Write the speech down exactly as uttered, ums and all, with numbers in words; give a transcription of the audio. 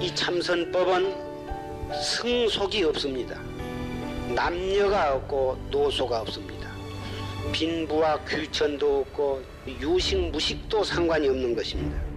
이 참선법은 승속이 없습니다. 남녀가 없고 노소가 없습니다. 빈부와 귀천도 없고 유식 무식도 상관이 없는 것입니다.